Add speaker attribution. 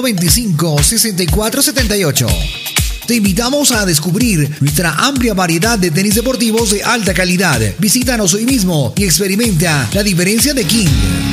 Speaker 1: 256478. Te invitamos a descubrir nuestra amplia variedad de tenis deportivos de alta calidad. Visítanos hoy mismo y experimenta la diferencia de King.